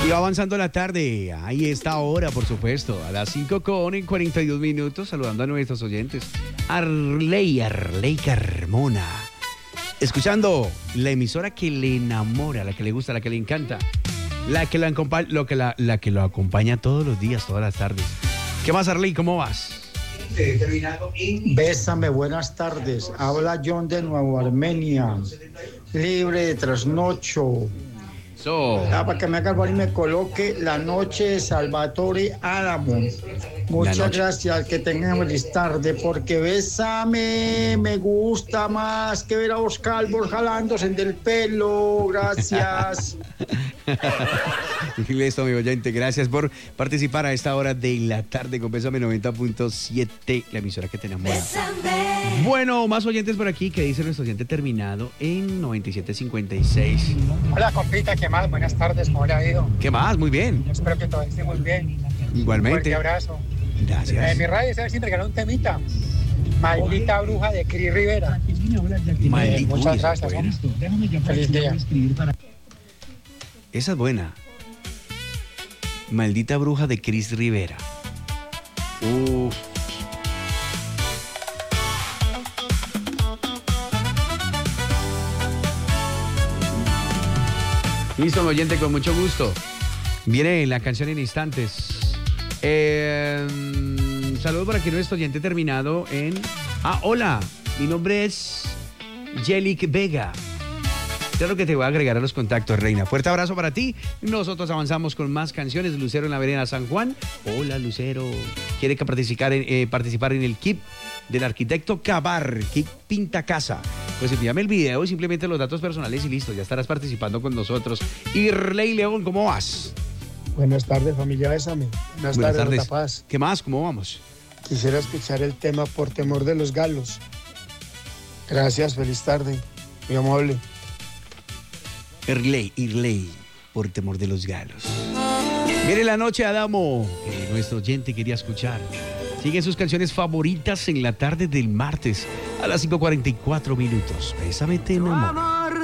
Y va avanzando la tarde, ahí está ahora, por supuesto, a las 5:42 saludando a nuestros oyentes. Arley Carmona, escuchando la emisora que le enamora, la que le gusta, la que le encanta, la que lo acompaña todos los días, todas las tardes. ¿Qué más, Arley? ¿Cómo vas? Bésame, buenas tardes. Habla John de Nuevo Armenia, libre de trasnocho. Para que me haga el favor y me coloque La Noche de Salvatore Adamo. Muchas gracias, que tengan feliz tarde, porque Bésame me gusta más que ver a los calvos jalándose del pelo. Gracias. Listo, mi oyente, gracias por participar a esta hora de la tarde con Bésame 90.7, la emisora que te enamora. Bésame. Bueno, más oyentes por aquí, que dice nuestro oyente terminado en 9756. Hola, compita, ¿qué más? Buenas tardes, ¿cómo le ha ido? ¿Qué más? Muy bien. Yo espero que todo esté muy bien. Igualmente. Un fuerte abrazo. Gracias. Mi radio se siempre regaló un temita. Maldita bruja de Cris Rivera. Muchas gracias. Feliz día. Esa es buena. Maldita bruja de Cris Rivera. Listo, mi oyente, con mucho gusto. Viene la canción en instantes. Saludos para que nuestro oyente terminado en... hola, mi nombre es Yelic Vega. Claro que te voy a agregar a los contactos, reina. Fuerte abrazo para ti. Nosotros avanzamos con más canciones. Lucero en la vereda San Juan. Hola, Lucero. ¿Quiere participar en el KIP del arquitecto Cabar? KIP Pinta Casa. Pues envíame el video y simplemente los datos personales y listo. Ya estarás participando con nosotros. Irley León, ¿cómo vas? Buenas tardes, familia Bésame. Buenas tardes. Paz. ¿Qué más? ¿Cómo vamos? Quisiera escuchar el tema Por Temor de los Galos. Gracias, feliz tarde. Muy amable. Irley, Por Temor de los Galos. Viene la noche, Adamo, que nuestro oyente quería escuchar. Siguen sus canciones favoritas en la tarde del martes a las 5:44. Bésame, te enamoro.